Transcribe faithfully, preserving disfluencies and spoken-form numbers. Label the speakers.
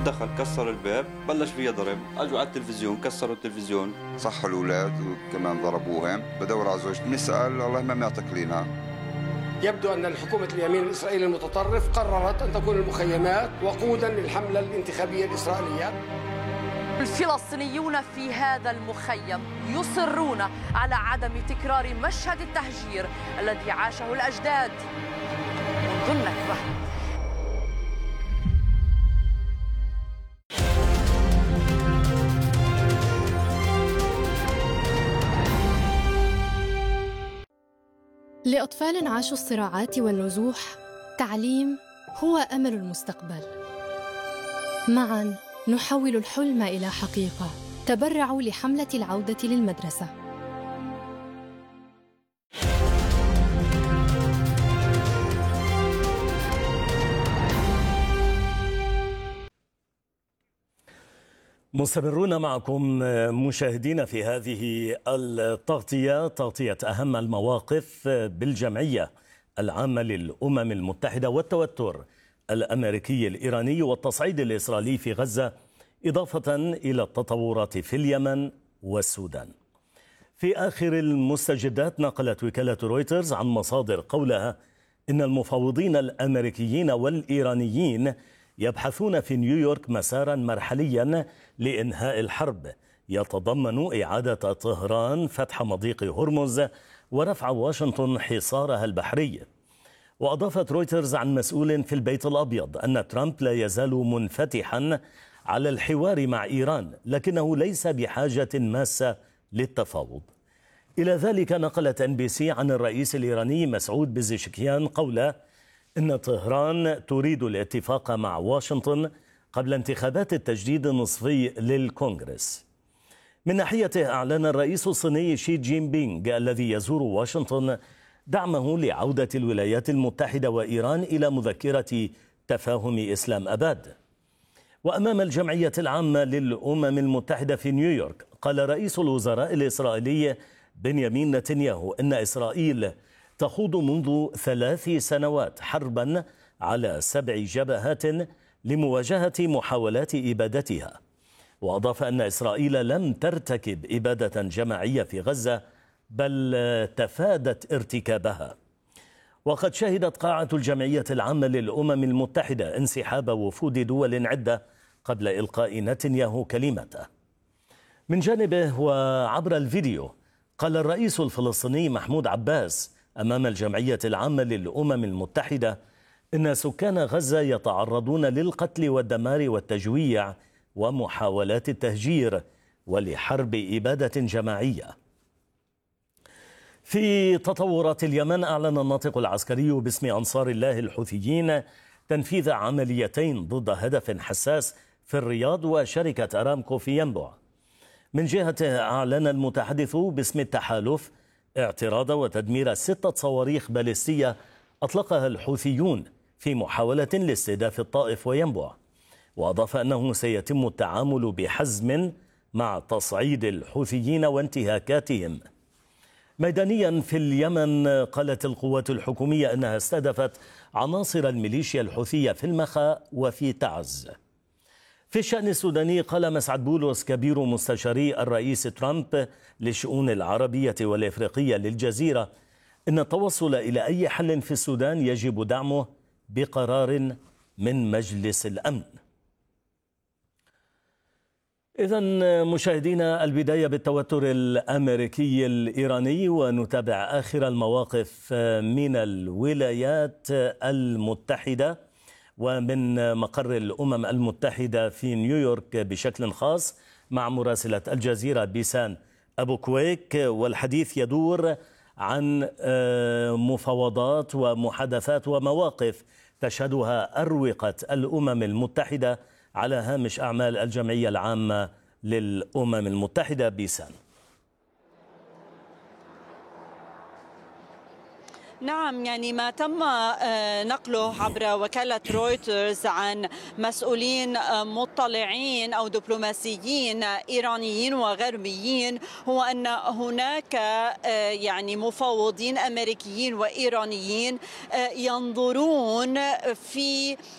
Speaker 1: دخل كسر الباب، بلش فيها ضرب، اجوا على التلفزيون كسروا التلفزيون،
Speaker 2: صحوا الاولاد وكمان ضربوهم. بدور على زوجتي بنسال الله ما معتقلينها.
Speaker 3: يبدو ان الحكومه اليمين الاسرائيلي المتطرف قررت ان تكون المخيمات وقودا للحمله الانتخابيه الاسرائيليه.
Speaker 4: الفلسطينيون في هذا المخيم يصرون على عدم تكرار مشهد التهجير الذي عاشه الأجداد منذ النكبة.
Speaker 5: لأطفال عاشوا الصراعات والنزوح، تعليم هو أمل المستقبل. معاً نحول الحلم إلى حقيقة. تبرعوا لحملة العودة للمدرسة.
Speaker 6: مستمرون معكم مشاهدين في هذه التغطية، تغطية أهم المواقف بالجمعية العامة للأمم المتحدة والتوتر الأمريكي الإيراني والتصعيد الإسرائيلي في غزة، إضافة إلى التطورات في اليمن والسودان. في آخر المستجدات نقلت وكالة رويترز عن مصادر قولها إن المفاوضين الأمريكيين والإيرانيين يبحثون في نيويورك مسارا مرحليا لإنهاء الحرب يتضمن إعادة طهران فتح مضيق هرمز ورفع واشنطن حصارها البحري. وأضافت رويترز عن مسؤول في البيت الأبيض أن ترامب لا يزال منفتحا على الحوار مع إيران، لكنه ليس بحاجة ماسة للتفاوض. إلى ذلك نقلت إن بي سي عن الرئيس الإيراني مسعود بزشكيان قوله إن طهران تريد الاتفاق مع واشنطن قبل انتخابات التجديد النصفي للكونغرس. من ناحيته أعلن الرئيس الصيني شي جين بينغ الذي يزور واشنطن دعمه لعودة الولايات المتحدة وإيران إلى مذكرة تفاهم إسلام أباد. وأمام الجمعية العامة للأمم المتحدة في نيويورك قال رئيس الوزراء الإسرائيلي بنيامين نتنياهو إن إسرائيل تخوض منذ ثلاث سنوات حربا على سبع جبهات لمواجهة محاولات إبادتها. وأضاف أن إسرائيل لم ترتكب إبادة جماعية في غزة بل تفادت ارتكابها. وقد شهدت قاعة الجمعية العامة للأمم المتحدة انسحاب وفود دول عدة قبل إلقاء نتنياهو كلمته. من جانبه وعبر الفيديو قال الرئيس الفلسطيني محمود عباس أمام الجمعية العامة للأمم المتحدة إن سكان غزة يتعرضون للقتل والدمار والتجويع ومحاولات التهجير ولحرب إبادة جماعية. في تطورات اليمن أعلن الناطق العسكري باسم أنصار الله الحوثيين تنفيذ عمليتين ضد هدف حساس في الرياض وشركة أرامكو في ينبع. من جهته أعلن المتحدث باسم التحالف اعتراض وتدمير ستة صواريخ باليستية أطلقها الحوثيون في محاولة لاستهداف الطائف وينبع. وأضاف أنه سيتم التعامل بحزم مع تصعيد الحوثيين وانتهاكاتهم. ميدانيا في اليمن قالت القوات الحكومية أنها استهدفت عناصر الميليشيا الحوثية في المخا وفي تعز. في الشأن السوداني قال مسعد بولس كبير مستشاري الرئيس ترامب للشؤون العربية والإفريقية للجزيرة إن التوصل إلى أي حل في السودان يجب دعمه بقرار من مجلس الأمن. إذن مشاهدينا، البداية بالتوتر الأمريكي الإيراني ونتابع آخر المواقف من الولايات المتحدة ومن مقر الأمم المتحدة في نيويورك بشكل خاص مع مراسلة الجزيرة بيسان أبو كويك. والحديث يدور عن مفاوضات ومحادثات ومواقف تشهدها أروقة الأمم المتحدة على هامش أعمال الجمعية العامة للأمم المتحدة. بيسان.
Speaker 7: نعم، يعني ما تم نقله عبر وكالة رويترز عن مسؤولين مطلعين أو دبلوماسيين إيرانيين وغربيين هو أن هناك يعني مفاوضين أمريكيين وإيرانيين ينظرون في